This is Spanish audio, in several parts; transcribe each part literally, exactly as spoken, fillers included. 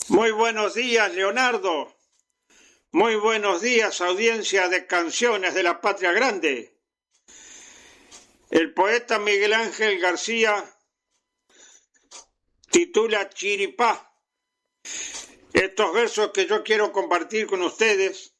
Muy buenos días, Leonardo. Muy buenos días, audiencia de Canciones de la Patria Grande. El poeta Miguel Ángel García titula Chiripá. Estos versos que yo quiero compartir con ustedes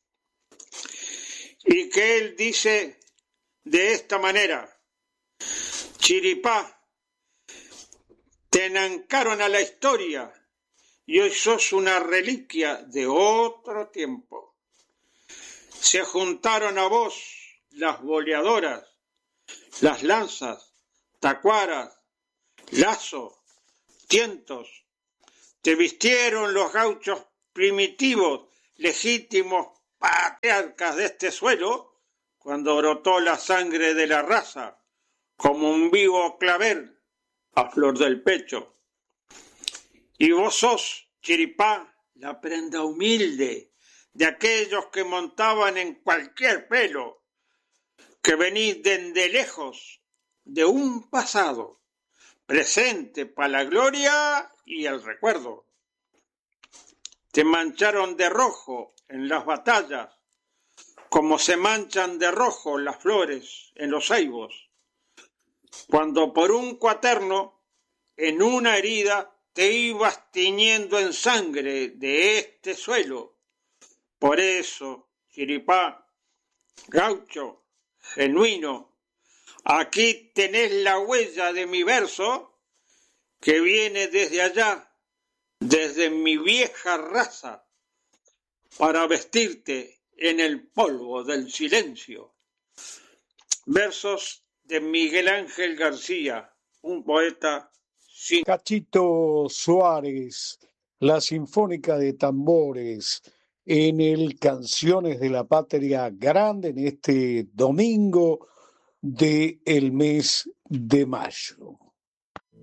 y que él dice de esta manera: Chiripá, te enancaron a la historia y hoy sos una reliquia de otro tiempo. Se juntaron a vos las boleadoras, las lanzas, tacuaras, lazos, tientos. Te vistieron los gauchos primitivos, legítimos patriarcas de este suelo, cuando brotó la sangre de la raza, como un vivo clavel a flor del pecho. Y vos sos, Chiripá, la prenda humilde de aquellos que montaban en cualquier pelo, que venís de lejos, de un pasado, presente para la gloria y el recuerdo. Te mancharon de rojo en las batallas, como se manchan de rojo las flores en los ceibos, cuando por un cuaterno, en una herida, te ibas tiñendo en sangre de este suelo. Por eso, Chiripá, gaucho, genuino, aquí tenés la huella de mi verso, que viene desde allá, desde mi vieja raza, para vestirte en el polvo del silencio. Versos de Miguel Ángel García, un poeta sin... Cachito Suárez, la Sinfónica de Tambores, en el Canciones de la Patria Grande, en este domingo del mes de mayo.